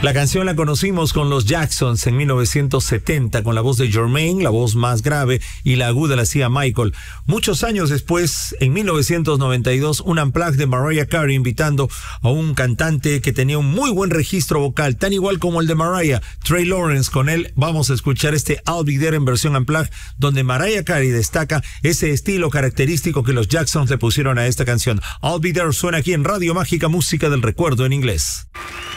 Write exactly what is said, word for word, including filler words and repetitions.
La canción la conocimos con los Jacksons en mil novecientos setenta, con la voz de Jermaine, la voz más grave, y la aguda la hacía Michael. Muchos años después, en mil novecientos noventa y dos, un unplugged de Mariah Carey invitando a un cantante que tenía un muy buen registro vocal, tan igual como el de Mariah, Trey Lawrence. Con él vamos a escuchar este I'll Be There en versión unplugged, donde Mariah Carey destaca ese estilo característico que los Jacksons le pusieron a esta canción. I'll Be There suena aquí en Radio Mágica, música del recuerdo en inglés.